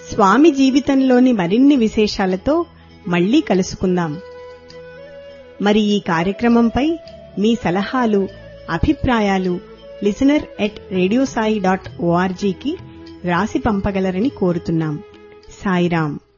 స్వామి జీవితంలోని మరిన్ని విశేషాలతో మళ్లీ కలుసుకుందాం. మరి ఈ కార్యక్రమంపై మీ సలహాలు, అభిప్రాయాలు listener@radiosai.org కి రాసి పంపగలరని కోరుతున్నాం. సాయిరాం.